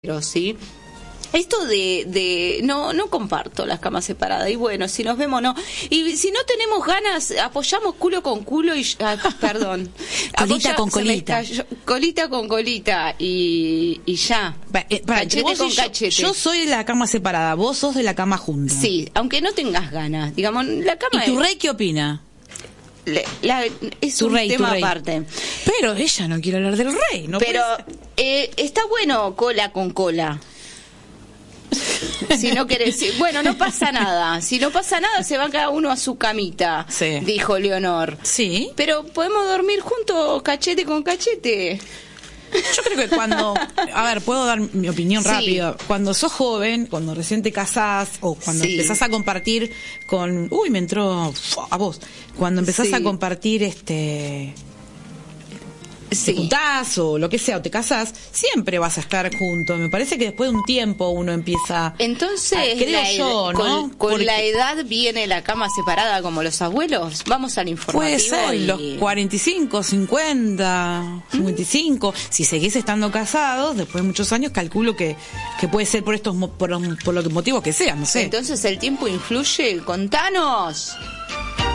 Pero sí, esto no comparto las camas separadas. Y bueno, si nos vemos, no. Y si no tenemos ganas, apoyamos culo con culo y perdón, colita con colita, colita con colita y ya. Cachete con cachete. Yo soy de la cama separada, vos sos de la cama junta. Sí, aunque no tengas ganas, digamos, la cama. ¿Y tu rey qué opina? Es tu un rey, tema aparte. Pero ella no quiere hablar del rey, ¿no? Pero está bueno cola con cola. Si no querés, bueno, no pasa nada. Si no pasa nada, se va cada uno a su camita, sí. Dijo Leonor. Sí. Pero podemos dormir juntos, cachete con cachete. Yo creo que cuando, a ver, puedo dar mi opinión rápido. Cuando sos joven, cuando recién te casás o cuando empezás a compartir con, me entró a vos. Cuando empezás a compartir te juntás o lo que sea, o te casás, siempre vas a estar juntos. Me parece que después de un tiempo uno empieza. Entonces, con la edad viene la cama separada como los abuelos. Vamos al informativo. Puede ser, los 45, 50, 55. Si seguís estando casados, después de muchos años, calculo que puede ser por los motivos que sean, no sé. Entonces, ¿el tiempo influye? Contanos.